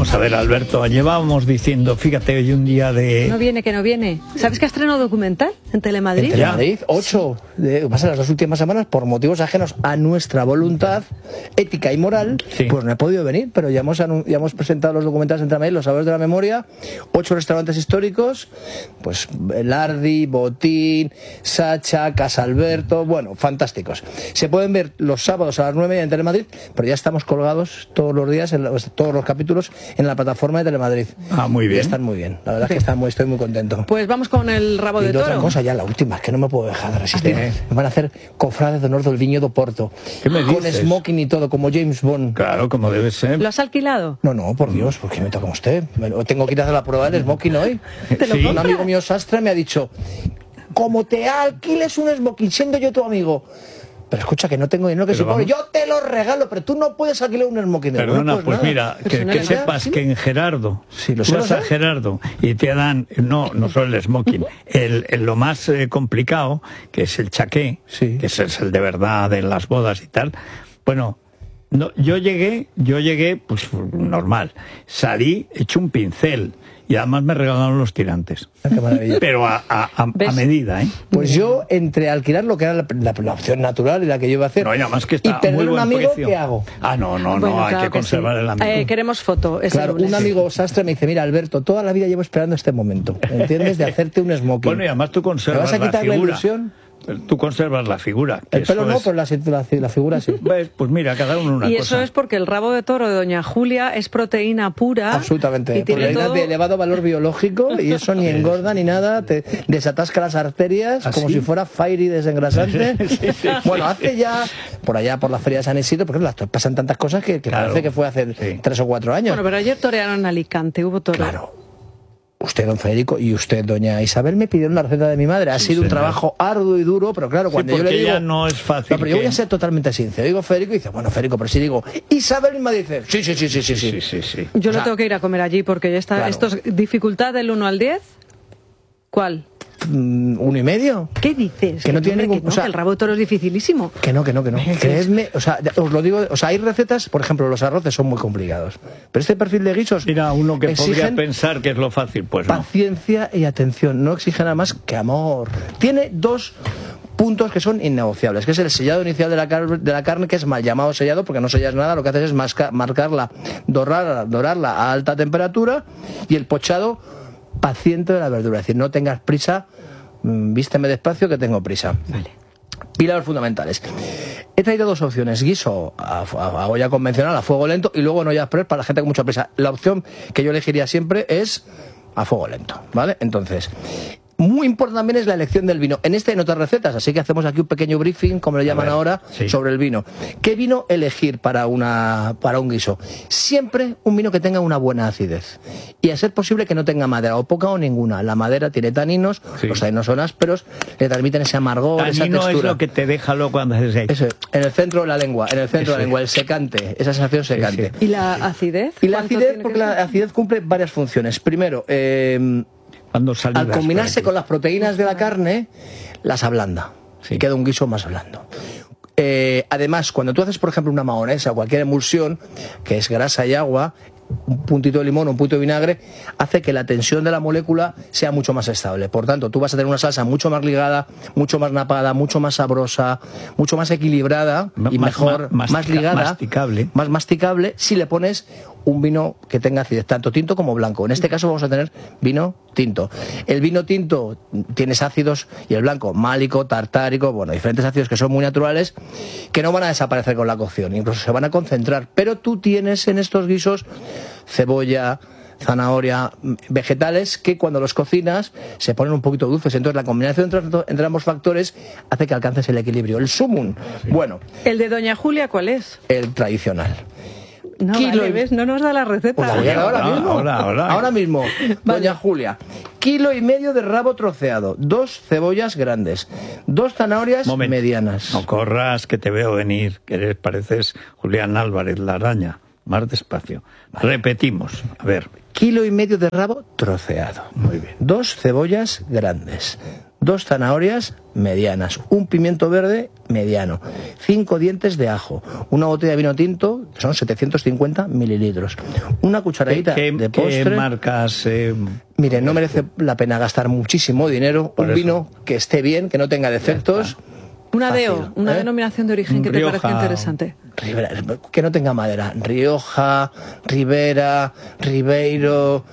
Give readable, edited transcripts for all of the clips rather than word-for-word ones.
Vamos a ver, Alberto, llevábamos diciendo, fíjate, hoy un día de... No viene, que no viene. ¿Sabes que ha estrenado documental en Telemadrid? En Telemadrid, 8. Pasa las 2 últimas semanas, por motivos ajenos a nuestra voluntad ética y moral, Sí. pues no he podido venir, pero ya hemos presentado los documentales en Telemadrid, los Sabores de la Memoria, 8 restaurantes históricos, pues Lardi, Botín, Sacha, Casa Alberto, bueno, fantásticos. Se pueden ver los sábados a las 9:30 en Telemadrid, pero ya estamos colgados todos los días, todos los capítulos, en la plataforma de Telemadrid. Ah, muy bien. Y están muy bien, la verdad es que estoy muy contento. Pues vamos con el rabo Y de otra toro. cosa, ya la última, es que no me puedo dejar de resistir. Me van a hacer cofrades de honor del Viñedo do Porto. ¿Qué me Con dices? smoking y todo, como James Bond. Claro, como debe ser. ¿Lo has alquilado? No, por Dios, ¿por qué me toca usted? Tengo que ir a hacer la prueba del smoking hoy. ¿Te lo Sí. Un amigo mío sastre me ha dicho, como te alquiles un smoking, siendo yo tu amigo. Pero escucha, que no tengo dinero, que Pero si pone, vamos. yo te lo regalo, pero tú no puedes alquilar un smoking. Perdona, pues nada. mira, Pues que una idea, sepas ¿sí? que en Gerardo, Sí, lo tú sé, vas lo a sé. Gerardo y te dan, no solo el smoking, lo más complicado, que es el chaqué, Sí. que ese es el de verdad de las bodas y tal. Bueno, no, yo llegué, pues normal, salí hecho un pincel y además me regalaron los tirantes. Qué maravilla. Pero a ¿Ves? medida, ¿eh? Pues yo, entre alquilar lo que era la opción natural y la que yo iba a hacer, No, y además que y está muy perder un buen amigo, precio. ¿qué hago? Ah, no, Bueno, hay claro que conservar sí. el amigo. Queremos foto. ese Claro, lunes. un amigo sastre me dice, mira, Alberto, toda la vida llevo esperando este momento, ¿entiendes? De hacerte un smoking. Bueno, y además tú ¿Me conservas vas a la quitar la figura. ilusión? Tú conservas la figura. que El pelo eso no, es- pero la figura sí. Pues mira, cada uno una Y cosa. eso es porque el rabo de toro de Doña Julia es proteína pura. Absolutamente. Y tiene Probabilidad todo... de elevado valor biológico y eso ni engorda ni nada, te desatasca las arterias ¿Ah, como sí? si fuera fiery desengrasante. Sí. Bueno, hace ya, por allá por la feria de San Isidro, porque pasan tantas cosas que Claro. parece que fue hace Sí. 3 o 4 años. Bueno, pero ayer torearon en Alicante, hubo toro. Claro. Usted, don Federico, y usted, doña Isabel, me pidieron la receta de mi madre. Ha sido un señor. trabajo arduo y duro, pero claro, Sí, cuando yo le porque digo... ya no es fácil No, pero yo voy que- a ser totalmente sincero. Digo Federico y dice, bueno, Federico, pero si digo Isabel misma dice, sí. Sí. Yo O no sea, tengo que ir a comer allí porque ya está. claro. ¿Esto es dificultad del 1 al 10? ¿Cuál? 1,5. ¿Qué dices? Que no tiene hombre, ningún- que no, o sea- que el rabo de toro es dificilísimo. Que no. Creedme, o sea, os lo digo, o sea, hay recetas, por ejemplo, los arroces son muy complicados. Pero este perfil de guisos Mira, uno que podría exigen pensar que es lo fácil, pues no. paciencia y atención. No exigen nada más que amor. Tiene 2 puntos que son innegociables, que es el sellado inicial de la carne, que es mal llamado sellado porque no sellas nada, lo que haces es marcarla, dorarla a alta temperatura, y el pochado paciente de la verdura, es decir, no tengas prisa, vísteme despacio que tengo prisa. Vale. Pilares fundamentales. He traído 2 opciones: guiso a olla convencional, a fuego lento, y luego en olla express para la gente con mucha prisa. La opción que yo elegiría siempre es a fuego lento, ¿vale? Entonces, muy importante también es la elección del vino. En este hay otras recetas, así que hacemos aquí un pequeño briefing, como le llaman ver, ahora, sí. sobre el vino. ¿Qué vino elegir para un guiso? Siempre un vino que tenga una buena acidez. Y a ser posible que no tenga madera, o poca o ninguna. La madera tiene taninos, Sí. los taninos son ásperos, le transmiten ese amargor, esa Tanino textura. es lo que te deja loco cuando haces Eso, en el centro de la lengua, el secante, esa sensación secante. ¿Y la acidez? Y la ¿Cuánto acidez, tiene porque que la ser? acidez cumple varias funciones. Primero, Cuando salivas al combinarse por con aquí. las proteínas de la carne, las ablanda. Sí. Y queda un guiso más blando. Además, cuando tú haces, por ejemplo, una mahonesa o cualquier emulsión, que es grasa y agua, un puntito de limón, un puntito de vinagre, hace que la tensión de la molécula sea mucho más estable. Por tanto, tú vas a tener una salsa mucho más ligada, mucho más napada, mucho más sabrosa, mucho más equilibrada y mejor, más ligada, masticable. más masticable, si le pones un vino que tenga acidez, tanto tinto como blanco. En este caso vamos a tener vino tinto. El vino tinto tienes ácidos, y el blanco málico, tartárico, bueno, diferentes ácidos que son muy naturales, que no van a desaparecer con la cocción, incluso se van a concentrar. Pero tú tienes en estos guisos cebolla, zanahoria, vegetales que cuando los cocinas se ponen un poquito dulces. Entonces la combinación entre ambos factores hace que alcances el equilibrio. El sumum, bueno, ¿El de Doña Julia cuál es? el tradicional. No, Kilo vale, y- ¿ves? No nos da la receta. Pues la voy a dar ahora mismo. ahora. Ahora mismo. Doña Julia. 1,5 kilos de rabo troceado. 2 cebollas grandes. 2 zanahorias Momento. medianas. No corras, que te veo venir, que pareces Julián Álvarez, la araña. Más despacio. Repetimos. A ver. 1,5 kilos de rabo troceado. Muy bien. 2 cebollas grandes. 2 zanahorias medianas, un pimiento verde mediano, 5 dientes de ajo, una botella de vino tinto, que son 750 mililitros, una cucharadita de postre. ¿Qué marcas? Mire, no merece la pena gastar muchísimo dinero, un vino que esté bien, que no tenga defectos. Una fácil, DO, una denominación de origen que Rioja, te parece interesante. Ribera, que no tenga madera. Rioja, Ribera, Ribeiro.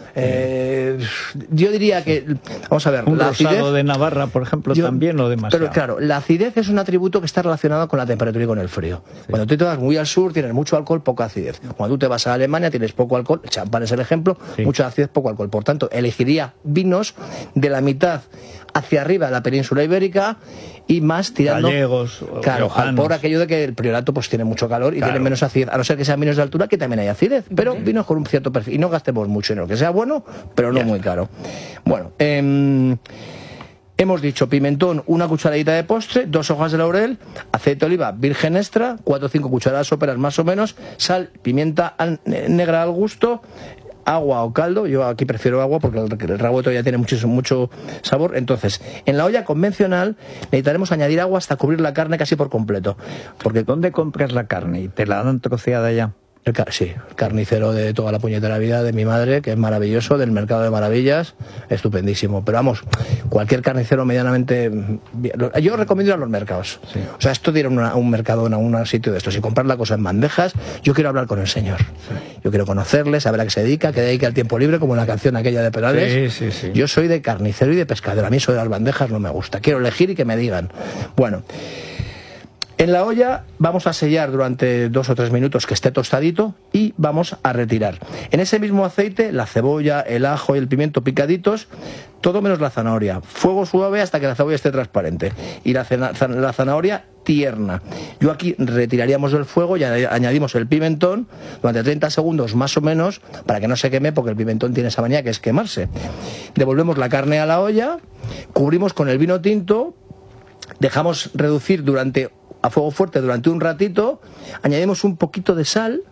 Yo diría que, vamos a ver, Un la rosado acidez de Navarra, por ejemplo, también o demasiado. Pero claro, la acidez es un atributo que está relacionado con la temperatura y con el frío. Sí. Cuando tú te vas muy al sur tienes mucho alcohol, poca acidez. Cuando tú te vas a Alemania tienes poco alcohol, champán es el ejemplo, sí. Mucha acidez, poco alcohol. Por tanto, elegiría vinos de la mitad hacia arriba de la península ibérica y más tirando gallegos, claro, por aquello de que el Priorato pues tiene mucho calor y tiene menos acidez, a no ser que sean vinos de altura, que también hay acidez, pero vinos con un cierto perfil, y no gastemos mucho en lo que sea bueno, pero no muy caro. Bueno, hemos dicho pimentón, una cucharadita de postre, 2 hojas de laurel, aceite de oliva virgen extra, 4 o 5 cucharadas soperas más o menos, sal, pimienta negra al gusto, agua o caldo. Yo aquí prefiero agua porque el revuelto ya tiene mucho sabor. Entonces, en la olla convencional necesitaremos añadir agua hasta cubrir la carne casi por completo. Porque ¿dónde compras la carne? ¿Y te la dan troceada ya? Sí, el carnicero de toda la puñetera vida de mi madre, que es maravilloso, del Mercado de Maravillas, estupendísimo. Pero vamos, cualquier carnicero medianamente... Yo recomiendo ir a los mercados. Sí. O sea, esto de ir a un mercado, a un sitio de estos y comprar la cosa en bandejas, yo quiero hablar con el señor. Sí. Yo quiero conocerle, saber a qué se dedica, que dedica el tiempo libre, como la canción aquella de Perales. Sí, sí, sí. Yo soy de carnicero y de pescadero. A mí eso de las bandejas no me gusta. Quiero elegir y que me digan. Bueno... En la olla vamos a sellar durante 2 o 3 minutos que esté tostadito y vamos a retirar. En ese mismo aceite la cebolla, el ajo y el pimiento picaditos, todo menos la zanahoria. Fuego suave hasta que la cebolla esté transparente y la zanahoria tierna. Yo aquí retiraríamos del fuego y añadimos el pimentón durante 30 segundos más o menos para que no se queme, porque el pimentón tiene esa manía que es quemarse. Devolvemos la carne a la olla, cubrimos con el vino tinto, dejamos reducir a fuego fuerte durante un ratito, añadimos un poquito de sal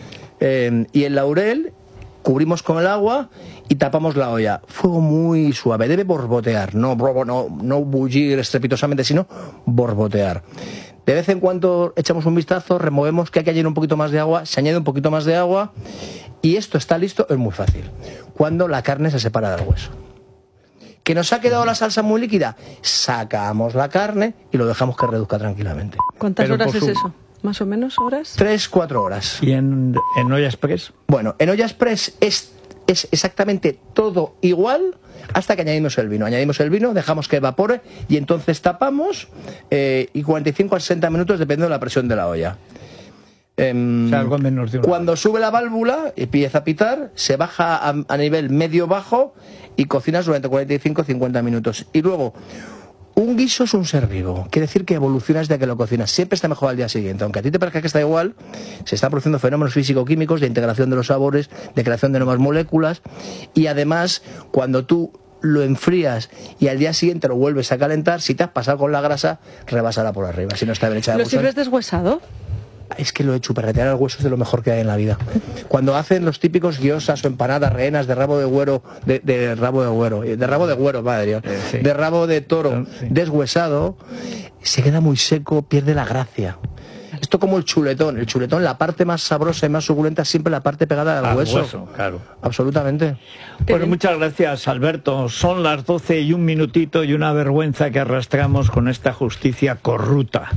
y el laurel, cubrimos con el agua y tapamos la olla. Fuego muy suave, debe borbotear, no bullir estrepitosamente, sino borbotear. De vez en cuando echamos un vistazo, removemos que hay que añadir un poquito más de agua, se añade un poquito más de agua y esto está listo. Es muy fácil, cuando la carne se separa del hueso. ¿Que nos ha quedado la salsa muy líquida? Sacamos la carne y lo dejamos que reduzca tranquilamente. ¿Cuántas horas es eso? ¿Más o menos horas? 3-4 horas. ¿Y en olla express? Bueno, en olla express es exactamente todo igual hasta que añadimos el vino. Añadimos el vino, dejamos que evapore y entonces tapamos y 45 a 60 minutos dependiendo de la presión de la olla. O sea, algo menos de una cuando sube la válvula, empieza a pitar, se baja a nivel medio-bajo y cocinas durante 45-50 minutos. Y luego, un guiso es un ser vivo. Quiere decir que evolucionas de que lo cocinas. Siempre está mejor al día siguiente. Aunque a ti te parezca que está igual, se están produciendo fenómenos físico-químicos de integración de los sabores, de creación de nuevas moléculas. Y además, cuando tú lo enfrías y al día siguiente lo vuelves a calentar, si te has pasado con la grasa, rebasará por arriba. Si no está bien hecha de ¿Lo sirves deshuesado? Es que lo he chuparretear al hueso es de lo mejor que hay en la vida. Cuando hacen los típicos guiosas o empanadas rehenas de rabo de güero, de rabo de güero, madre Dios, sí. De rabo de toro, sí. Deshuesado, se queda muy seco, pierde la gracia. Esto como el chuletón, la parte más sabrosa y más suculenta es siempre la parte pegada al hueso. Claro. Absolutamente. Bueno, muchas gracias, Alberto. Son las 12 y un minutito y una vergüenza que arrastramos con esta justicia corrupta.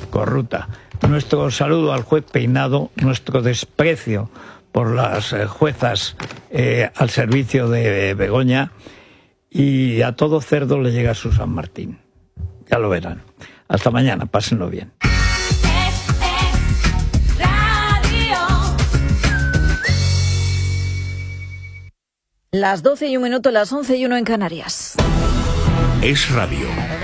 Nuestro saludo al juez Peinado, nuestro desprecio por las juezas al servicio de Begoña, y a todo cerdo le llega su San Martín. Ya lo verán. Hasta mañana, pásenlo bien. Las 12 y un minuto, las 11 y 1 en Canarias. Es Radio.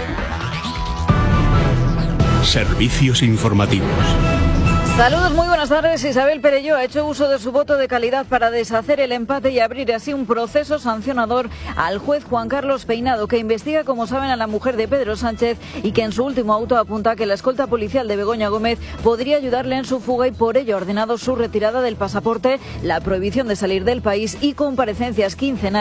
Servicios informativos. Saludos, muy buenas tardes. Isabel Perelló ha hecho uso de su voto de calidad para deshacer el empate y abrir así un proceso sancionador al juez Juan Carlos Peinado, que investiga, como saben, a la mujer de Pedro Sánchez y que en su último auto apunta que la escolta policial de Begoña Gómez podría ayudarle en su fuga y por ello ha ordenado su retirada del pasaporte, la prohibición de salir del país y comparecencias quincenales